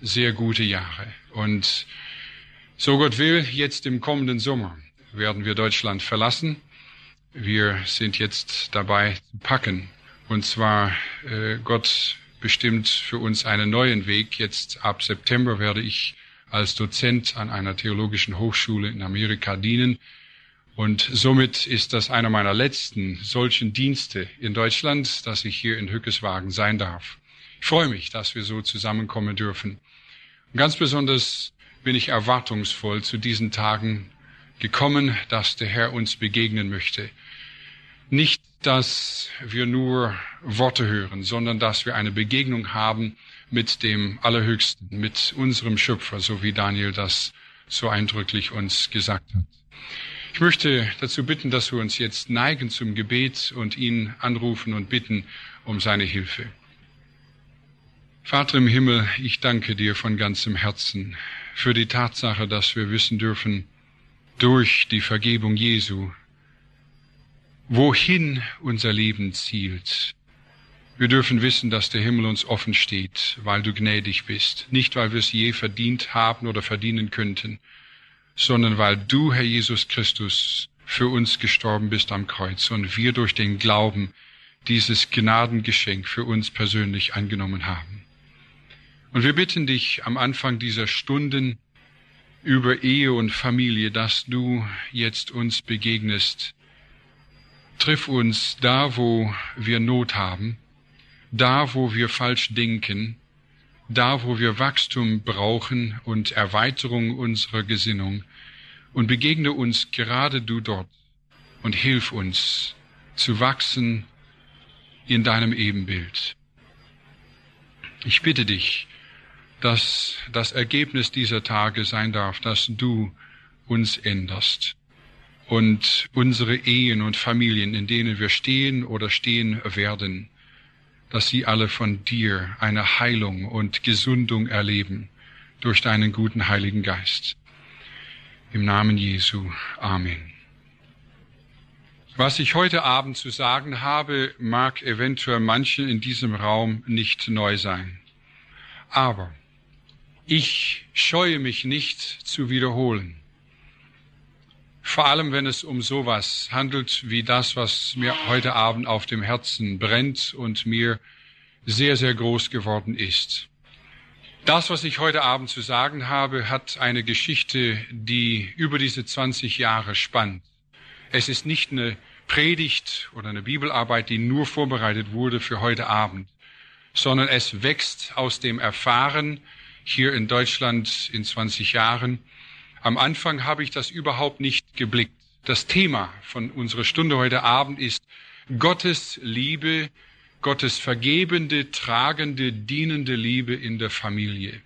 sehr gute Jahre. Und so Gott will, jetzt im kommenden Sommer werden wir Deutschland verlassen. Wir sind jetzt dabei zu packen. Und zwar Gott bestimmt für uns einen neuen Weg. Jetzt ab September werde ich als Dozent an einer theologischen Hochschule in Amerika dienen. Und somit ist das einer meiner letzten solchen Dienste in Deutschland, dass ich hier in Hückeswagen sein darf. Ich freue mich, dass wir so zusammenkommen dürfen. Und ganz besonders bin ich erwartungsvoll zu diesen Tagen gekommen, dass der Herr uns begegnen möchte. Nicht, dass wir nur Worte hören, sondern dass wir eine Begegnung haben mit dem Allerhöchsten, mit unserem Schöpfer, so wie Daniel das so eindrücklich uns gesagt hat. Ich möchte dazu bitten, dass wir uns jetzt neigen zum Gebet und ihn anrufen und bitten um seine Hilfe. Vater im Himmel, ich danke dir von ganzem Herzen für die Tatsache, dass wir wissen dürfen, durch die Vergebung Jesu, wohin unser Leben zielt. Wir dürfen wissen, dass der Himmel uns offen steht, weil du gnädig bist. Nicht, weil wir es je verdient haben oder verdienen könnten, sondern weil du, Herr Jesus Christus, für uns gestorben bist am Kreuz und wir durch den Glauben dieses Gnadengeschenk für uns persönlich angenommen haben. Und wir bitten dich am Anfang dieser Stunden über Ehe und Familie, dass du jetzt uns begegnest. Triff uns da, wo wir Not haben, da, wo wir falsch denken, da, wo wir Wachstum brauchen und Erweiterung unserer Gesinnung, und begegne uns gerade du dort und hilf uns zu wachsen in deinem Ebenbild. Ich bitte dich, dass das Ergebnis dieser Tage sein darf, dass du uns änderst und unsere Ehen und Familien, in denen wir stehen oder stehen werden, dass sie alle von dir eine Heilung und Gesundung erleben durch deinen guten Heiligen Geist. Im Namen Jesu. Amen. Was ich heute Abend zu sagen habe, mag eventuell manchen in diesem Raum nicht neu sein. Aber ich scheue mich nicht zu wiederholen. Vor allem, wenn es um sowas handelt wie das, was mir heute Abend auf dem Herzen brennt und mir sehr, sehr groß geworden ist. Das, was ich heute Abend zu sagen habe, hat eine Geschichte, die über diese 20 Jahre spannt. Es ist nicht eine Predigt oder eine Bibelarbeit, die nur vorbereitet wurde für heute Abend, sondern es wächst aus dem Erfahren hier in Deutschland in 20 Jahren. Am Anfang habe ich das überhaupt nicht geblickt. Das Thema von unserer Stunde heute Abend ist Gottes Liebe, Gottes vergebende, tragende, dienende Liebe in der Familie.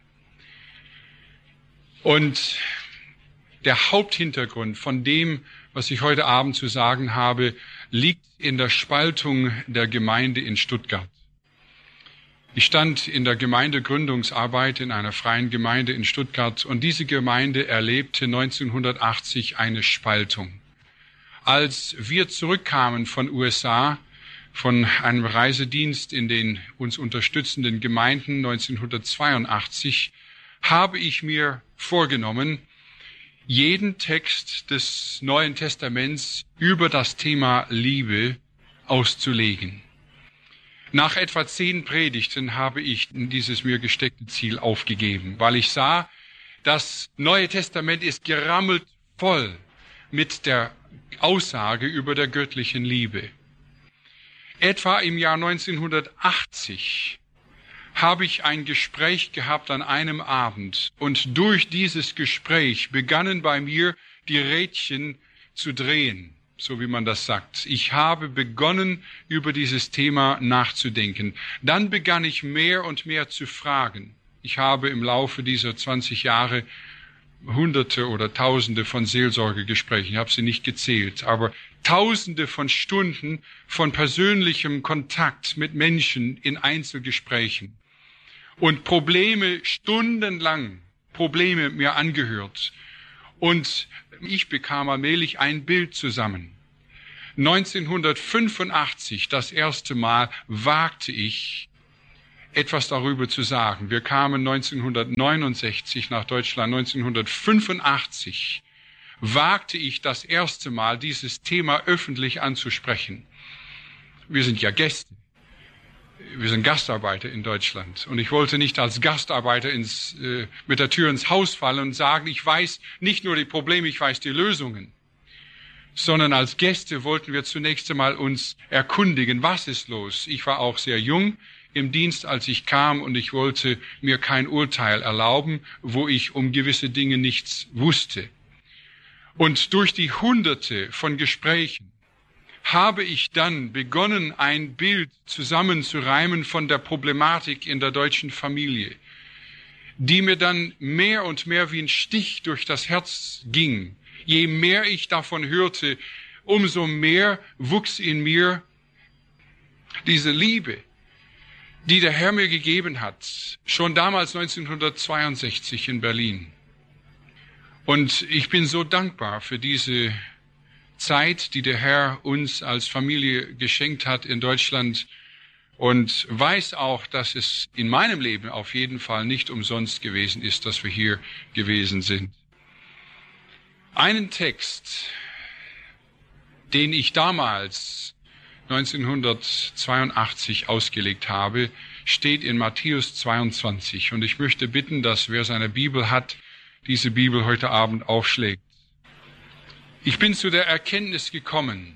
Und der Haupthintergrund von dem, was ich heute Abend zu sagen habe, liegt in der Spaltung der Gemeinde in Stuttgart. Ich stand in der Gemeindegründungsarbeit in einer freien Gemeinde in Stuttgart und diese Gemeinde erlebte 1980 eine Spaltung. Als wir zurückkamen von USA, von einem Reisedienst in den uns unterstützenden Gemeinden 1982, habe ich mir vorgenommen, jeden Text des Neuen Testaments über das Thema Liebe auszulegen. Nach etwa 10 Predigten habe ich dieses mir gesteckte Ziel aufgegeben, weil ich sah, das Neue Testament ist gerammelt voll mit der Aussage über der göttlichen Liebe. Etwa im Jahr 1980 habe ich ein Gespräch gehabt an einem Abend und durch dieses Gespräch begannen bei mir die Rädchen zu drehen, so wie man das sagt. Ich habe begonnen, über dieses Thema nachzudenken. Dann begann ich mehr und mehr zu fragen. Ich habe im Laufe dieser 20 Jahre Hunderte oder Tausende von Seelsorgegesprächen, ich habe sie nicht gezählt, aber Tausende von Stunden von persönlichem Kontakt mit Menschen in Einzelgesprächen und stundenlang Probleme mir angehört. Und ich bekam allmählich ein Bild zusammen. 1985, das erste Mal, wagte ich, etwas darüber zu sagen. Wir kamen 1969 nach Deutschland. 1985 wagte ich das erste Mal, dieses Thema öffentlich anzusprechen. Wir sind ja Gäste. Wir sind Gastarbeiter in Deutschland. Und ich wollte nicht als Gastarbeiter mit der Tür ins Haus fallen und sagen, ich weiß nicht nur die Probleme, ich weiß die Lösungen. Sondern als Gäste wollten wir zunächst einmal uns erkundigen, was ist los. Ich war auch sehr jung im Dienst, als ich kam, und ich wollte mir kein Urteil erlauben, wo ich um gewisse Dinge nichts wusste. Und durch die Hunderte von Gesprächen habe ich dann begonnen, ein Bild zusammenzureimen von der Problematik in der deutschen Familie, die mir dann mehr und mehr wie ein Stich durch das Herz ging. Je mehr ich davon hörte, umso mehr wuchs in mir diese Liebe, die der Herr mir gegeben hat, schon damals 1962 in Berlin. Und ich bin so dankbar für diese Zeit, die der Herr uns als Familie geschenkt hat in Deutschland, und weiß auch, dass es in meinem Leben auf jeden Fall nicht umsonst gewesen ist, dass wir hier gewesen sind. Einen Text, den ich damals 1982 ausgelegt habe, steht in Matthäus 22, und ich möchte bitten, dass wer seine Bibel hat, diese Bibel heute Abend aufschlägt. Ich bin zu der Erkenntnis gekommen,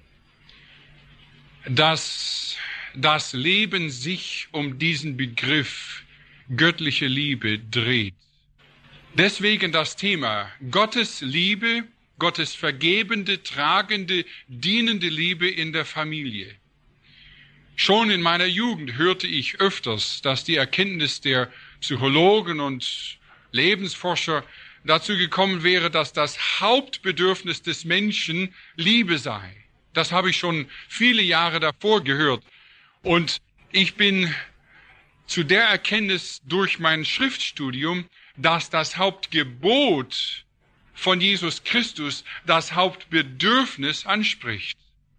dass das Leben sich um diesen Begriff göttliche Liebe dreht. Deswegen das Thema Gottes Liebe, Gottes vergebende, tragende, dienende Liebe in der Familie. Schon in meiner Jugend hörte ich öfters, dass die Erkenntnis der Psychologen und Lebensforscher dazu gekommen wäre, dass das Hauptbedürfnis des Menschen Liebe sei. Das habe ich schon viele Jahre davor gehört. Und ich bin zu der Erkenntnis durch mein Schriftstudium, dass das Hauptgebot von Jesus Christus das Hauptbedürfnis anspricht.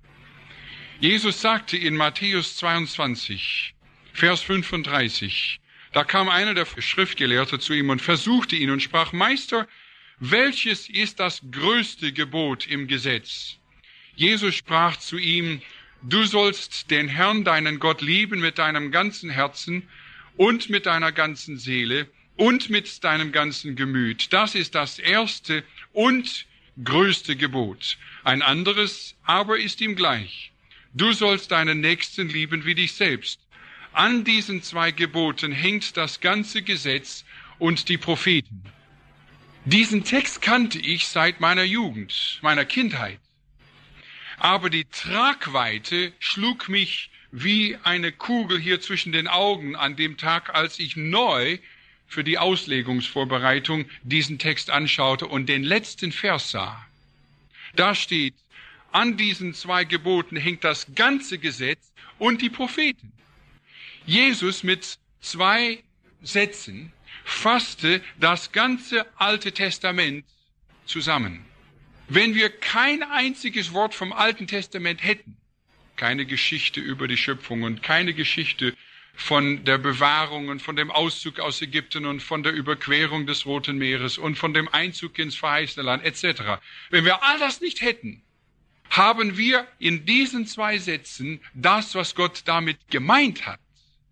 Jesus sagte in Matthäus 22, Vers 35, da kam einer der Schriftgelehrten zu ihm und versuchte ihn und sprach, Meister, welches ist das größte Gebot im Gesetz? Jesus sprach zu ihm, du sollst den Herrn, deinen Gott, lieben mit deinem ganzen Herzen und mit deiner ganzen Seele und mit deinem ganzen Gemüt. Das ist das erste und größte Gebot. Ein anderes aber ist ihm gleich. Du sollst deinen Nächsten lieben wie dich selbst. An diesen zwei Geboten hängt das ganze Gesetz und die Propheten. Diesen Text kannte ich seit meiner Jugend, meiner Kindheit. Aber die Tragweite schlug mich wie eine Kugel hier zwischen den Augen an dem Tag, als ich neu für die Auslegungsvorbereitung diesen Text anschaute und den letzten Vers sah. Da steht, an diesen zwei Geboten hängt das ganze Gesetz und die Propheten. Jesus mit zwei Sätzen fasste das ganze Alte Testament zusammen. Wenn wir kein einziges Wort vom Alten Testament hätten, keine Geschichte über die Schöpfung und keine Geschichte von der Bewahrung und von dem Auszug aus Ägypten und von der Überquerung des Roten Meeres und von dem Einzug ins verheißene Land etc. Wenn wir all das nicht hätten, haben wir in diesen zwei Sätzen das, was Gott damit gemeint hat.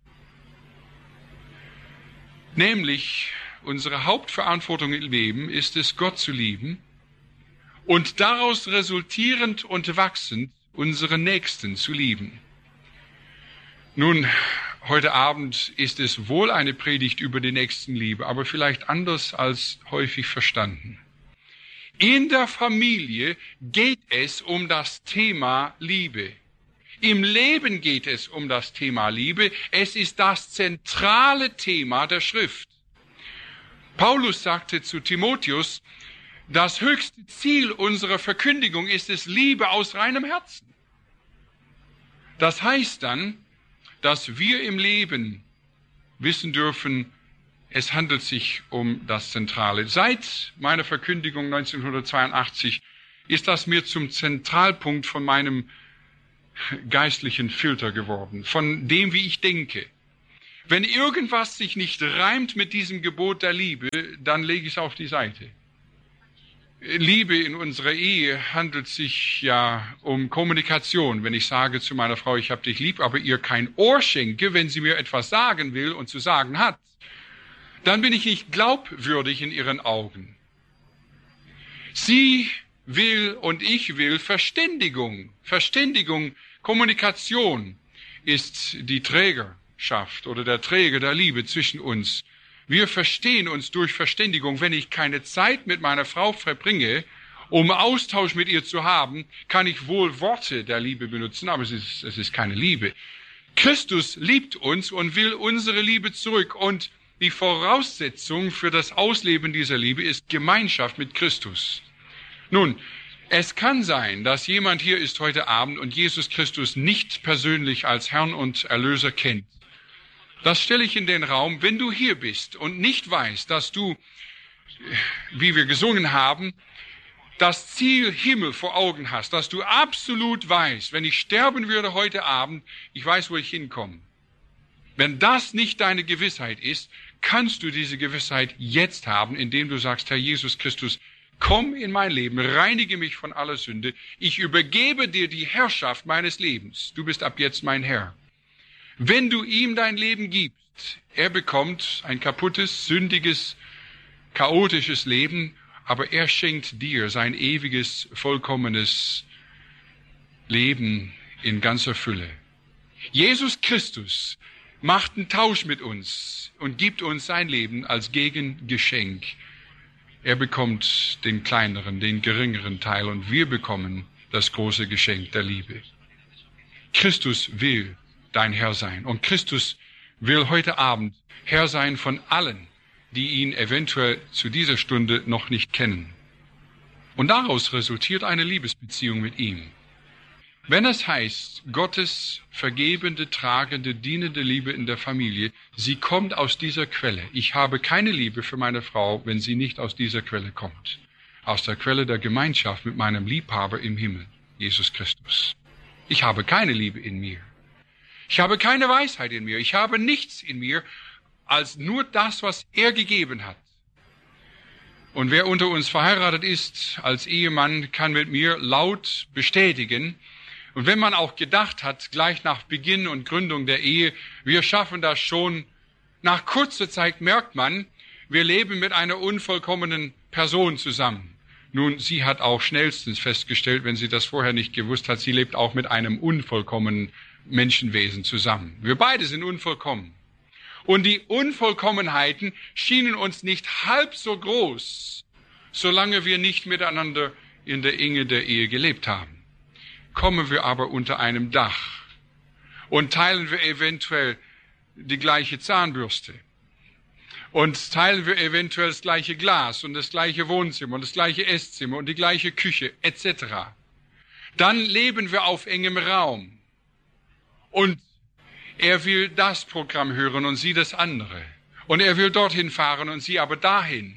Nämlich, unsere Hauptverantwortung im Leben ist es, Gott zu lieben und daraus resultierend und wachsend unsere Nächsten zu lieben. Nun, heute Abend ist es wohl eine Predigt über die Nächstenliebe, aber vielleicht anders als häufig verstanden. In der Familie geht es um das Thema Liebe. Im Leben geht es um das Thema Liebe. Es ist das zentrale Thema der Schrift. Paulus sagte zu Timotheus, das höchste Ziel unserer Verkündigung ist es, Liebe aus reinem Herzen. Das heißt dann, dass wir im Leben wissen dürfen, es handelt sich um das Zentrale. Seit meiner Verkündigung 1982 ist das mir zum Zentralpunkt von meinem geistlichen Filter geworden, von dem, wie ich denke. Wenn irgendwas sich nicht reimt mit diesem Gebot der Liebe, dann lege ich es auf die Seite. Liebe in unserer Ehe handelt sich ja um Kommunikation. Wenn ich sage zu meiner Frau, ich habe dich lieb, aber ihr kein Ohr schenke, wenn sie mir etwas sagen will und zu sagen hat, dann bin ich nicht glaubwürdig in ihren Augen. Sie will und ich will Verständigung. Verständigung, Kommunikation ist die Trägerschaft oder der Träger der Liebe zwischen uns. Wir verstehen uns durch Verständigung. Wenn ich keine Zeit mit meiner Frau verbringe, um Austausch mit ihr zu haben, kann ich wohl Worte der Liebe benutzen, aber es ist keine Liebe. Christus liebt uns und will unsere Liebe zurück. Und die Voraussetzung für das Ausleben dieser Liebe ist Gemeinschaft mit Christus. Nun, es kann sein, dass jemand hier ist heute Abend und Jesus Christus nicht persönlich als Herrn und Erlöser kennt. Das stelle ich in den Raum, wenn du hier bist und nicht weißt, dass du, wie wir gesungen haben, das Ziel Himmel vor Augen hast, dass du absolut weißt, wenn ich sterben würde heute Abend, ich weiß, wo ich hinkomme. Wenn das nicht deine Gewissheit ist, kannst du diese Gewissheit jetzt haben, indem du sagst, Herr Jesus Christus, komm in mein Leben, reinige mich von aller Sünde, ich übergebe dir die Herrschaft meines Lebens, du bist ab jetzt mein Herr. Wenn du ihm dein Leben gibst, er bekommt ein kaputtes, sündiges, chaotisches Leben, aber er schenkt dir sein ewiges, vollkommenes Leben in ganzer Fülle. Jesus Christus macht einen Tausch mit uns und gibt uns sein Leben als Gegengeschenk. Er bekommt den kleineren, den geringeren Teil und wir bekommen das große Geschenk der Liebe. Christus will dein Herr sein. Und Christus will heute Abend Herr sein von allen, die ihn eventuell zu dieser Stunde noch nicht kennen. Und daraus resultiert eine Liebesbeziehung mit ihm. Wenn es heißt, Gottes vergebende, tragende, dienende Liebe in der Familie, sie kommt aus dieser Quelle. Ich habe keine Liebe für meine Frau, wenn sie nicht aus dieser Quelle kommt. Aus der Quelle der Gemeinschaft mit meinem Liebhaber im Himmel, Jesus Christus. Ich habe keine Liebe in mir. Ich habe keine Weisheit in mir. Ich habe nichts in mir als nur das, was er gegeben hat. Und wer unter uns verheiratet ist als Ehemann, kann mit mir laut bestätigen. Und wenn man auch gedacht hat, gleich nach Beginn und Gründung der Ehe, wir schaffen das schon, nach kurzer Zeit merkt man, wir leben mit einer unvollkommenen Person zusammen. Nun, sie hat auch schnellstens festgestellt, wenn sie das vorher nicht gewusst hat, sie lebt auch mit einem unvollkommenen Menschenwesen zusammen. Wir beide sind unvollkommen. Und die Unvollkommenheiten schienen uns nicht halb so groß, solange wir nicht miteinander in der Enge der Ehe gelebt haben. Kommen wir aber unter einem Dach und teilen wir eventuell die gleiche Zahnbürste und teilen wir eventuell das gleiche Glas und das gleiche Wohnzimmer und das gleiche Esszimmer und die gleiche Küche etc. Dann leben wir auf engem Raum. Und er will das Programm hören und sie das andere. Und er will dorthin fahren und sie aber dahin.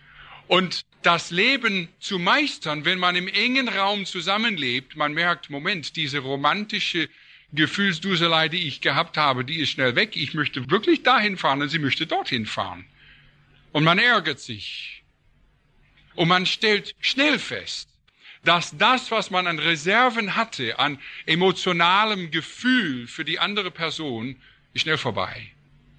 Und das Leben zu meistern, wenn man im engen Raum zusammenlebt, man merkt, Moment, diese romantische Gefühlsduselei, die ich gehabt habe, die ist schnell weg. Ich möchte wirklich dahin fahren und sie möchte dorthin fahren. Und man ärgert sich. Und man stellt schnell fest, dass das, was man an Reserven hatte, an emotionalem Gefühl für die andere Person, ist schnell vorbei.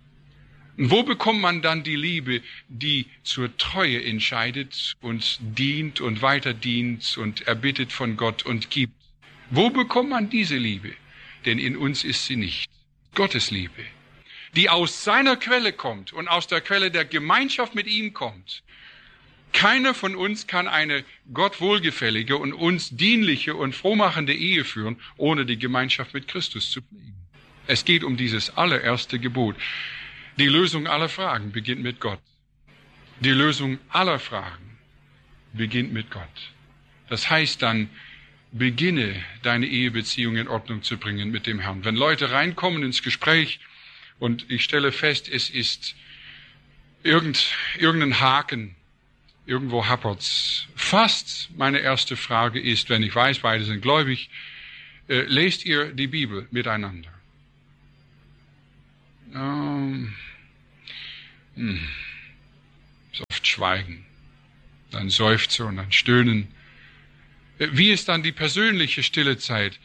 Und wo bekommt man dann die Liebe, die zur Treue entscheidet und dient und weiter dient und erbittet von Gott und gibt? Wo bekommt man diese Liebe? Denn in uns ist sie nicht. Gottes Liebe, die aus seiner Quelle kommt und aus der Quelle der Gemeinschaft mit ihm kommt. Keiner von uns kann eine Gott wohlgefällige und uns dienliche und frohmachende Ehe führen, ohne die Gemeinschaft mit Christus zu pflegen. Es geht um dieses allererste Gebot. Die Lösung aller Fragen beginnt mit Gott. Die Lösung aller Fragen beginnt mit Gott. Das heißt dann, beginne deine Ehebeziehung in Ordnung zu bringen mit dem Herrn. Wenn Leute reinkommen ins Gespräch und ich stelle fest, es ist irgendein Haken, irgendwo happert's. Fast meine erste Frage ist, wenn ich weiß, beide sind gläubig, lest ihr die Bibel miteinander? Ist oft Schweigen, dann Seufzer und dann Stöhnen. Wie ist dann die persönliche stille Zeit?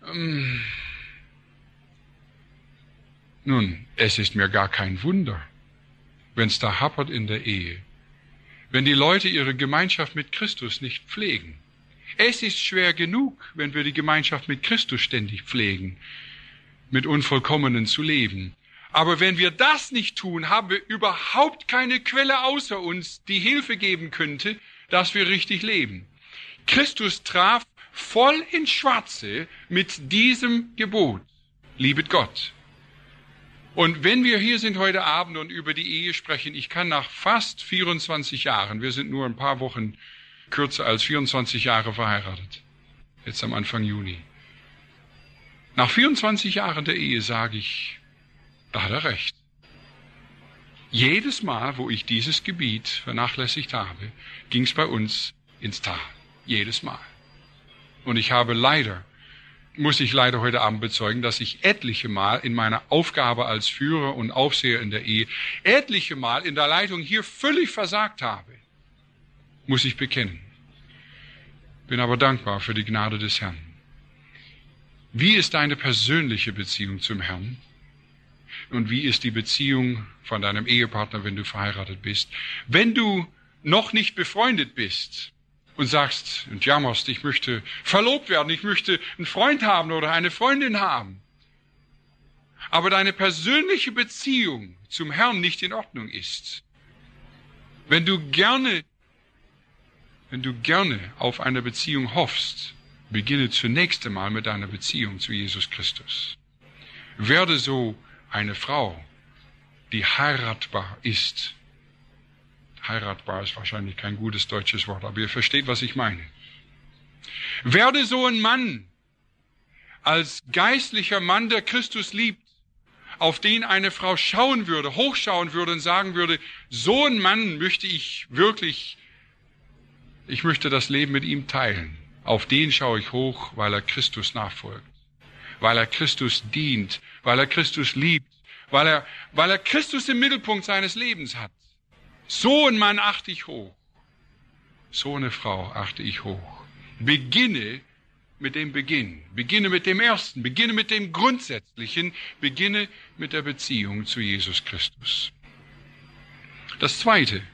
Nun, es ist mir gar kein Wunder, wenn es da hapert in der Ehe, wenn die Leute ihre Gemeinschaft mit Christus nicht pflegen. Es ist schwer genug, wenn wir die Gemeinschaft mit Christus ständig pflegen, mit Unvollkommenen zu leben. Aber wenn wir das nicht tun, haben wir überhaupt keine Quelle außer uns, die Hilfe geben könnte, dass wir richtig leben. Christus traf voll ins Schwarze mit diesem Gebot. Liebet Gott. Und wenn wir hier sind heute Abend und über die Ehe sprechen, ich kann nach fast 24 Jahren, wir sind nur ein paar Wochen kürzer als 24 Jahre verheiratet, jetzt am Anfang Juni. Nach 24 Jahren der Ehe sage ich, da hat er recht. Jedes Mal, wo ich dieses Gebiet vernachlässigt habe, ging es bei uns ins Tal. Jedes Mal. Und ich habe muss ich leider heute Abend bezeugen, dass ich etliche Mal in meiner Aufgabe als Führer und Aufseher in der Ehe, etliche Mal in der Leitung hier völlig versagt habe. Muss ich bekennen. Bin aber dankbar für die Gnade des Herrn. Wie ist deine persönliche Beziehung zum Herrn? Und wie ist die Beziehung von deinem Ehepartner, wenn du verheiratet bist? Wenn du noch nicht befreundet bist und sagst und jammerst, ich möchte verlobt werden, ich möchte einen Freund haben oder eine Freundin haben, aber deine persönliche Beziehung zum Herrn nicht in Ordnung ist, wenn du gerne auf eine Beziehung hoffst, beginne zunächst einmal mit deiner Beziehung zu Jesus Christus. Werde so eine Frau, die heiratbar ist. Heiratbar ist wahrscheinlich kein gutes deutsches Wort, aber ihr versteht, was ich meine. Werde so ein Mann, als geistlicher Mann, der Christus liebt, auf den eine Frau schauen würde, hochschauen würde und sagen würde, so ein Mann möchte ich wirklich, ich möchte das Leben mit ihm teilen. Auf den schaue ich hoch, weil er Christus nachfolgt, weil er Christus dient, weil er Christus liebt, weil er Christus im Mittelpunkt seines Lebens hat. So einen Mann achte ich hoch. So eine Frau achte ich hoch. Beginne mit dem Beginn. Beginne mit dem Ersten. Beginne mit dem Grundsätzlichen. Beginne mit der Beziehung zu Jesus Christus. Das Zweite.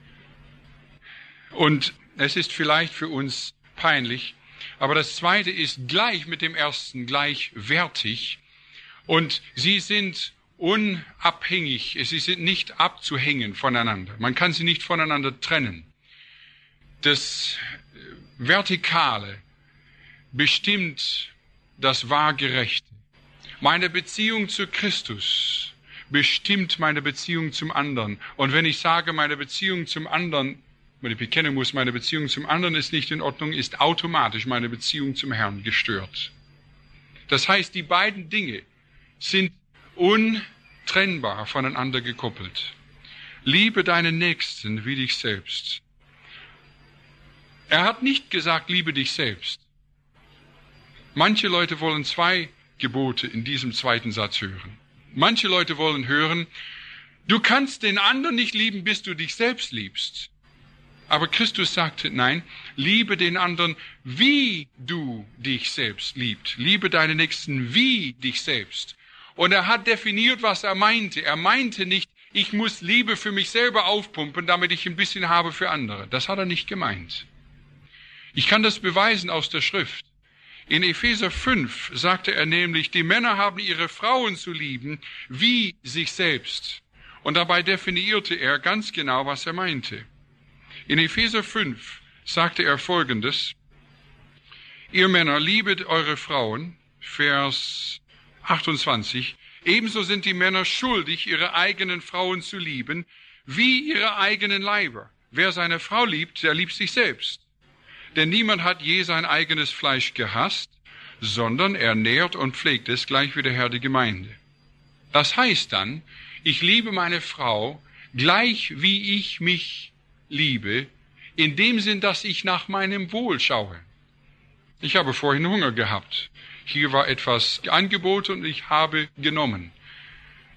Und es ist vielleicht für uns peinlich, aber das Zweite ist gleich mit dem Ersten gleichwertig. Und sie sind unabhängig, sie sind nicht abzuhängen voneinander. Man kann sie nicht voneinander trennen. Das Vertikale bestimmt das Waagerechte. Meine Beziehung zu Christus bestimmt meine Beziehung zum anderen. Und wenn ich sage, meine Beziehung zum anderen, wenn ich bekennen muss, meine Beziehung zum anderen ist nicht in Ordnung, ist automatisch meine Beziehung zum Herrn gestört. Das heißt, die beiden Dinge sind untrennbar voneinander gekoppelt. Liebe deinen Nächsten wie dich selbst. Er hat nicht gesagt, liebe dich selbst. Manche Leute wollen zwei Gebote in diesem zweiten Satz hören. Manche Leute wollen hören, du kannst den anderen nicht lieben, bis du dich selbst liebst. Aber Christus sagte, nein, liebe den anderen, wie du dich selbst liebst. Liebe deinen Nächsten wie dich selbst. Und er hat definiert, was er meinte. Er meinte nicht, ich muss Liebe für mich selber aufpumpen, damit ich ein bisschen habe für andere. Das hat er nicht gemeint. Ich kann das beweisen aus der Schrift. In Epheser 5 sagte er nämlich, die Männer haben ihre Frauen zu lieben wie sich selbst. Und dabei definierte er ganz genau, was er meinte. In Epheser 5 sagte er Folgendes, ihr Männer, liebet eure Frauen, Vers 28, ebenso sind die Männer schuldig, ihre eigenen Frauen zu lieben, wie ihre eigenen Leiber. Wer seine Frau liebt, der liebt sich selbst. Denn niemand hat je sein eigenes Fleisch gehasst, sondern er nährt und pflegt es, gleich wie der Herr die Gemeinde. Das heißt dann, ich liebe meine Frau, gleich wie ich mich liebe, in dem Sinn, dass ich nach meinem Wohl schaue. Ich habe vorhin Hunger gehabt. Hier war etwas angeboten und ich habe genommen.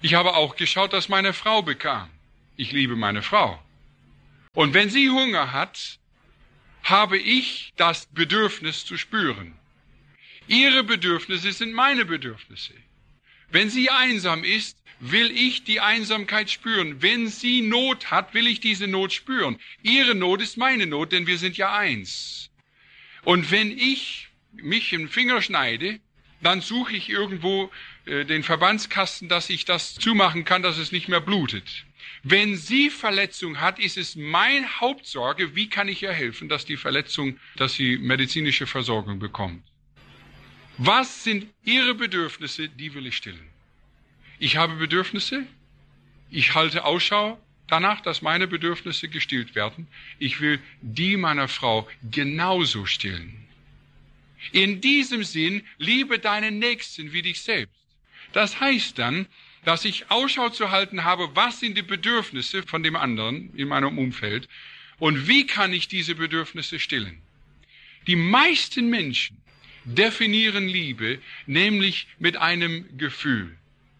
Ich habe auch geschaut, dass meine Frau bekam. Ich liebe meine Frau. Und wenn sie Hunger hat, habe ich das Bedürfnis zu spüren. Ihre Bedürfnisse sind meine Bedürfnisse. Wenn sie einsam ist, will ich die Einsamkeit spüren. Wenn sie Not hat, will ich diese Not spüren. Ihre Not ist meine Not, denn wir sind ja eins. Und wenn ich mich im Finger schneide, dann suche ich irgendwo den Verbandskasten, dass ich das zumachen kann, dass es nicht mehr blutet. Wenn sie Verletzung hat, ist es meine Hauptsorge, wie kann ich ihr helfen, dass sie medizinische Versorgung bekommt. Was sind ihre Bedürfnisse, die will ich stillen. Ich habe Bedürfnisse, ich halte Ausschau danach, dass meine Bedürfnisse gestillt werden. Ich will die meiner Frau genauso stillen. In diesem Sinn, liebe deinen Nächsten wie dich selbst. Das heißt dann, dass ich Ausschau zu halten habe, was sind die Bedürfnisse von dem anderen in meinem Umfeld und wie kann ich diese Bedürfnisse stillen. Die meisten Menschen definieren Liebe nämlich mit einem Gefühl.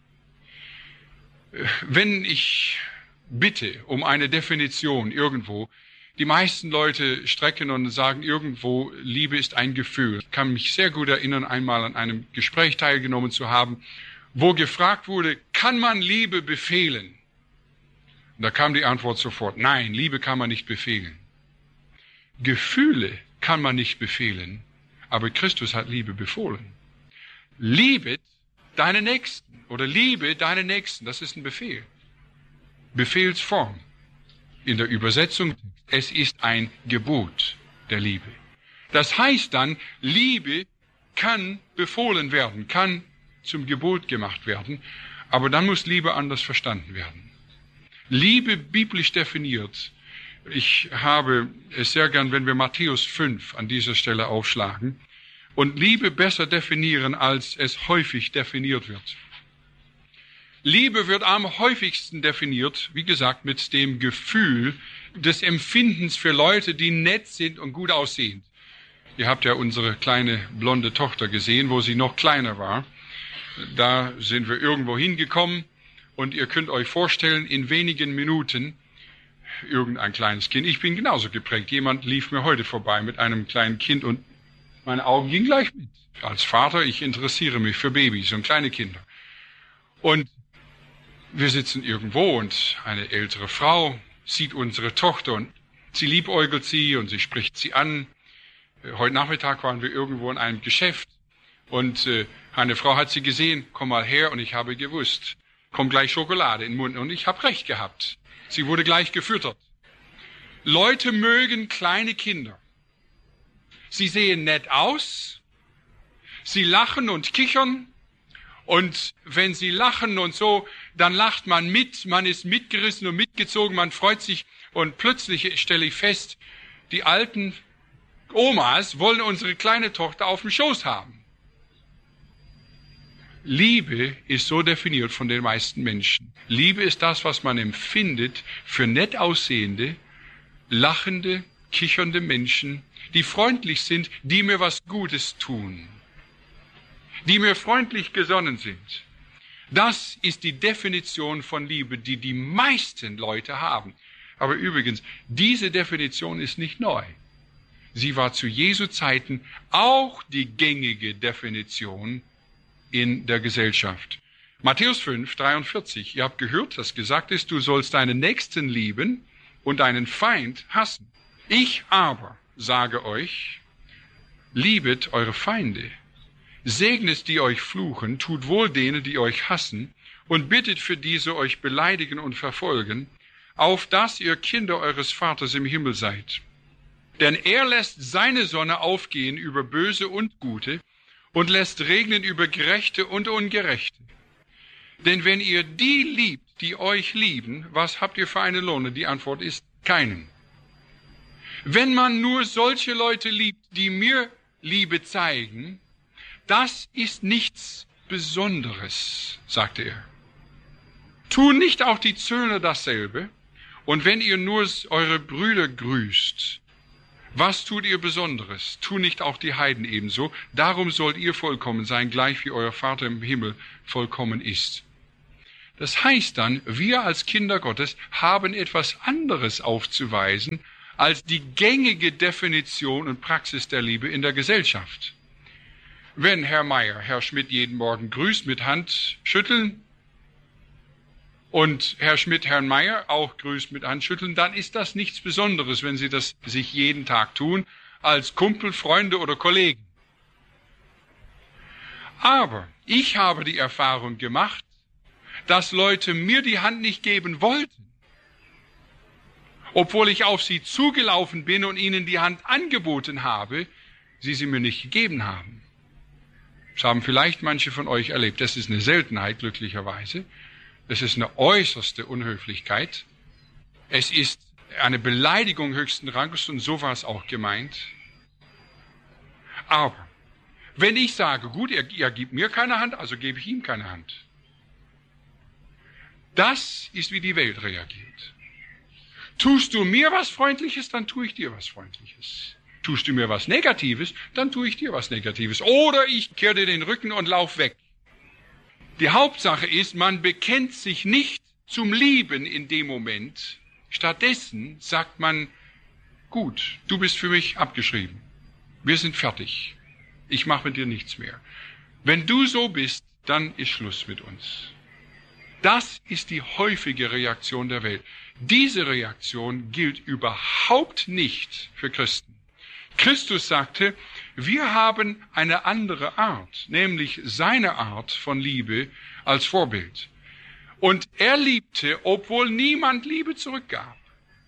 Wenn ich bitte um eine Definition irgendwo, die meisten Leute strecken und sagen irgendwo, Liebe ist ein Gefühl. Ich kann mich sehr gut erinnern, einmal an einem Gespräch teilgenommen zu haben, wo gefragt wurde, kann man Liebe befehlen? Und da kam die Antwort sofort, nein, Liebe kann man nicht befehlen. Gefühle kann man nicht befehlen, aber Christus hat Liebe befohlen. Liebet deine Nächsten oder liebe deine Nächsten, das ist ein Befehl. Befehlsform. In der Übersetzung, es ist ein Gebot der Liebe. Das heißt dann, Liebe kann befohlen werden, kann zum Gebot gemacht werden, aber dann muss Liebe anders verstanden werden. Liebe biblisch definiert. Ich habe es sehr gern, wenn wir Matthäus 5 an dieser Stelle aufschlagen und Liebe besser definieren, als es häufig definiert wird. Liebe wird am häufigsten definiert, wie gesagt, mit dem Gefühl des Empfindens für Leute, die nett sind und gut aussehen. Ihr habt ja unsere kleine blonde Tochter gesehen, wo sie noch kleiner war. Da sind wir irgendwo hingekommen und ihr könnt euch vorstellen, in wenigen Minuten irgendein kleines Kind. Ich bin genauso geprägt. Jemand lief mir heute vorbei mit einem kleinen Kind und meine Augen gingen gleich mit. Als Vater, ich interessiere mich für Babys und kleine Kinder. Und wir sitzen irgendwo und eine ältere Frau sieht unsere Tochter und sie liebäugelt sie und sie spricht sie an. Heute Nachmittag waren wir irgendwo in einem Geschäft und eine Frau hat sie gesehen, komm mal her, und ich habe gewusst, kommt gleich Schokolade in den Mund, und ich habe recht gehabt. Sie wurde gleich gefüttert. Leute mögen kleine Kinder. Sie sehen nett aus, sie lachen und kichern, und wenn sie lachen und so, dann lacht man mit, man ist mitgerissen und mitgezogen, man freut sich, und plötzlich stelle ich fest, die alten Omas wollen unsere kleine Tochter auf dem Schoß haben. Liebe ist so definiert von den meisten Menschen. Liebe ist das, was man empfindet für nett aussehende, lachende, kichernde Menschen, die freundlich sind, die mir was Gutes tun, die mir freundlich gesonnen sind. Das ist die Definition von Liebe, die die meisten Leute haben. Aber übrigens, diese Definition ist nicht neu. Sie war zu Jesu Zeiten auch die gängige Definition in der Gesellschaft. Matthäus 5, 43. Ihr habt gehört, dass gesagt ist, du sollst deinen Nächsten lieben und deinen Feind hassen. Ich aber sage euch, liebet eure Feinde, segnet die euch fluchen, tut wohl denen, die euch hassen, und bittet für diese euch beleidigen und verfolgen, auf dass ihr Kinder eures Vaters im Himmel seid. Denn er lässt seine Sonne aufgehen über Böse und Gute und lässt regnen über Gerechte und Ungerechte. Denn wenn ihr die liebt, die euch lieben, was habt ihr für einen Lohn? Die Antwort ist keinen. Wenn man nur solche Leute liebt, die mir Liebe zeigen, das ist nichts Besonderes, sagte er. Tun nicht auch die Zöllner dasselbe? Und wenn ihr nur eure Brüder grüßt, was tut ihr Besonderes? Tun nicht auch die Heiden ebenso? Darum sollt ihr vollkommen sein, gleich wie euer Vater im Himmel vollkommen ist. Das heißt dann, wir als Kinder Gottes haben etwas anderes aufzuweisen als die gängige Definition und Praxis der Liebe in der Gesellschaft. Wenn Herr Meier, Herr Schmidt jeden Morgen grüßt mit Handschütteln und Herr Schmidt, Herrn Meier auch grüßt mit Handschütteln, dann ist das nichts Besonderes, wenn Sie das sich jeden Tag tun, als Kumpel, Freunde oder Kollegen. Aber ich habe die Erfahrung gemacht, dass Leute mir die Hand nicht geben wollten, obwohl ich auf sie zugelaufen bin und ihnen die Hand angeboten habe, sie mir nicht gegeben haben. Das haben vielleicht manche von euch erlebt. Das ist eine Seltenheit, glücklicherweise. Es ist eine äußerste Unhöflichkeit. Es ist eine Beleidigung höchsten Ranges und so war es auch gemeint. Aber wenn ich sage, gut, er gibt mir keine Hand, also gebe ich ihm keine Hand. Das ist, wie die Welt reagiert. Tust du mir was Freundliches, dann tue ich dir was Freundliches. Tust du mir was Negatives, dann tue ich dir was Negatives. Oder ich kehre dir den Rücken und lauf weg. Die Hauptsache ist, man bekennt sich nicht zum Lieben in dem Moment. Stattdessen sagt man, gut, du bist für mich abgeschrieben. Wir sind fertig. Ich mache mit dir nichts mehr. Wenn du so bist, dann ist Schluss mit uns. Das ist die häufige Reaktion der Welt. Diese Reaktion gilt überhaupt nicht für Christen. Christus sagte, wir haben eine andere Art, nämlich seine Art von Liebe als Vorbild. Und er liebte, obwohl niemand Liebe zurückgab.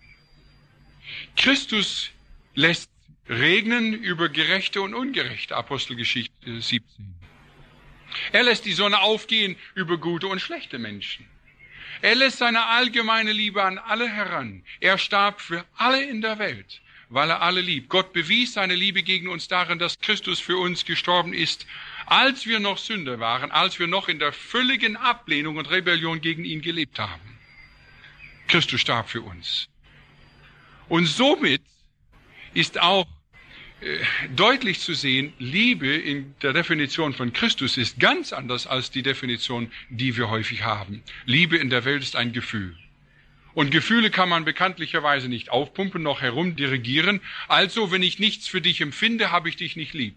Christus lässt regnen über Gerechte und Ungerechte, Apostelgeschichte 17. Er lässt die Sonne aufgehen über gute und schlechte Menschen. Er lässt seine allgemeine Liebe an alle heran. Er starb für alle in der Welt, weil er alle liebt. Gott bewies seine Liebe gegen uns darin, dass Christus für uns gestorben ist, als wir noch Sünder waren, als wir noch in der völligen Ablehnung und Rebellion gegen ihn gelebt haben. Christus starb für uns. Und somit ist auch deutlich zu sehen, Liebe in der Definition von Christus ist ganz anders als die Definition, die wir häufig haben. Liebe in der Welt ist ein Gefühl. Und Gefühle kann man bekanntlicherweise nicht aufpumpen, noch herumdirigieren. Also, wenn ich nichts für dich empfinde, habe ich dich nicht lieb.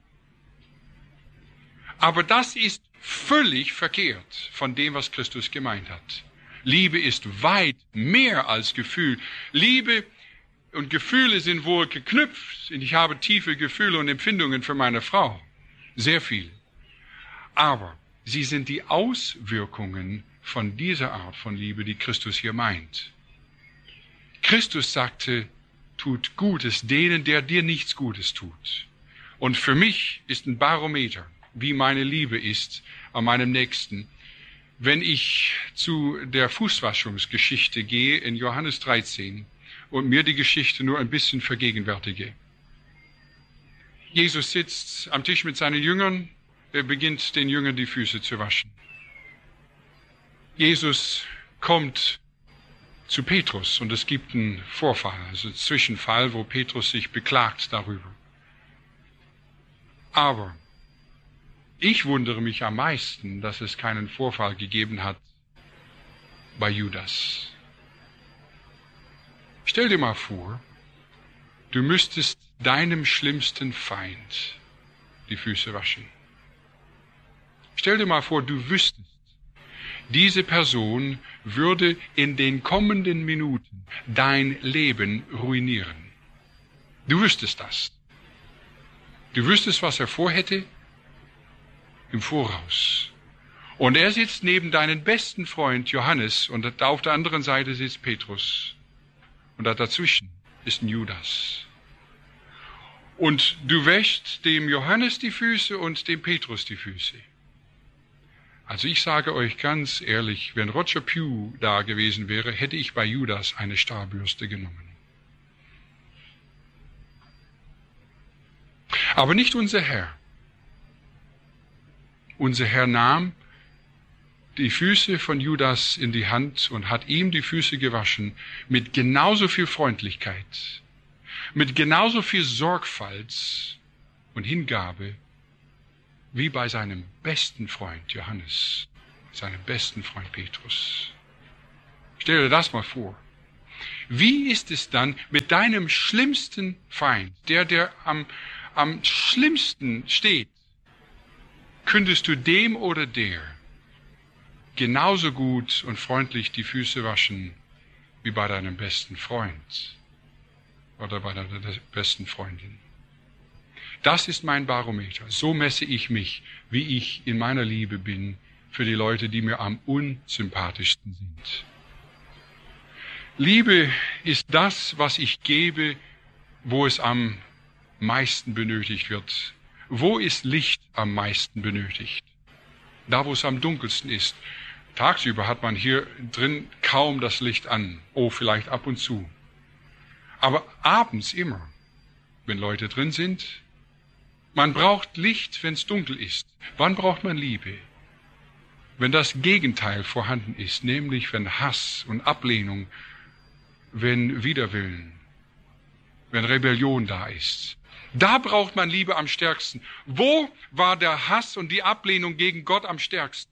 Aber das ist völlig verkehrt von dem, was Christus gemeint hat. Liebe ist weit mehr als Gefühl. Liebe und Gefühle sind wohl geknüpft. Ich habe tiefe Gefühle und Empfindungen für meine Frau. Sehr viel. Aber sie sind die Auswirkungen von dieser Art von Liebe, die Christus hier meint. Christus sagte, tut Gutes denen, der dir nichts Gutes tut. Und für mich ist ein Barometer, wie meine Liebe ist an meinem Nächsten, wenn ich zu der Fußwaschungsgeschichte gehe in Johannes 13, und mir die Geschichte nur ein bisschen vergegenwärtige. Jesus sitzt am Tisch mit seinen Jüngern, er beginnt den Jüngern die Füße zu waschen. Jesus kommt zu Petrus und es gibt einen Vorfall, also einen Zwischenfall, wo Petrus sich beklagt darüber. Aber ich wundere mich am meisten, dass es keinen Vorfall gegeben hat bei Judas. Stell dir mal vor, du müsstest deinem schlimmsten Feind die Füße waschen. Stell dir mal vor, du wüsstest, diese Person würde in den kommenden Minuten dein Leben ruinieren. Du wüsstest das. Du wüsstest, was er vorhätte im Voraus. Und er sitzt neben deinen besten Freund Johannes und auf der anderen Seite sitzt Petrus. Und dazwischen ist ein Judas. Und du wäschst dem Johannes die Füße und dem Petrus die Füße. Also ich sage euch ganz ehrlich, wenn Roger Pugh da gewesen wäre, hätte ich bei Judas eine Stahlbürste genommen. Aber nicht unser Herr. Unser Herr nahm die Füße von Judas in die Hand und hat ihm die Füße gewaschen mit genauso viel Freundlichkeit, mit genauso viel Sorgfalt und Hingabe wie bei seinem besten Freund Johannes. seinem besten Freund Petrus. Stell dir das mal vor. Wie ist es dann mit deinem schlimmsten Feind, der am schlimmsten steht? Könntest du dem oder der genauso gut und freundlich die Füße waschen wie bei deinem besten Freund oder bei deiner besten Freundin? Das ist mein Barometer. So messe ich mich, wie ich in meiner Liebe bin für die Leute, die mir am unsympathischsten sind. Liebe ist das, was ich gebe, wo es am meisten benötigt wird. Wo ist Licht am meisten benötigt? Da, wo es am dunkelsten ist. Tagsüber hat man hier drin kaum das Licht an. Oh, vielleicht ab und zu. Aber abends immer, wenn Leute drin sind. Man braucht Licht, wenn es dunkel ist. Wann braucht man Liebe? Wenn das Gegenteil vorhanden ist, nämlich wenn Hass und Ablehnung, wenn Widerwillen, wenn Rebellion da ist. Da braucht man Liebe am stärksten. Wo war der Hass und die Ablehnung gegen Gott am stärksten?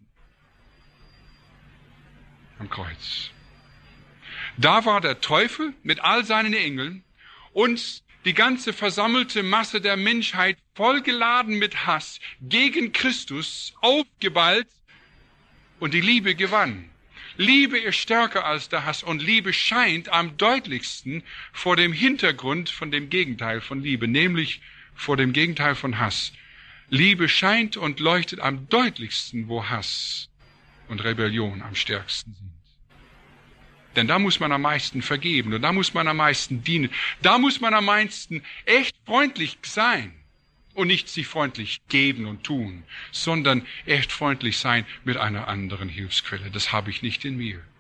Am Kreuz. Da war der Teufel mit all seinen Engeln und die ganze versammelte Masse der Menschheit vollgeladen mit Hass gegen Christus, aufgeballt, und die Liebe gewann. Liebe ist stärker als der Hass und Liebe scheint am deutlichsten vor dem Hintergrund von dem Gegenteil von Liebe, nämlich vor dem Gegenteil von Hass. Liebe scheint und leuchtet am deutlichsten, wo Hass und Rebellion am stärksten sind. Denn da muss man am meisten vergeben und da muss man am meisten dienen. Da muss man am meisten echt freundlich sein und nicht sich freundlich geben und tun, sondern echt freundlich sein mit einer anderen Hilfsquelle. Das habe ich nicht in mir.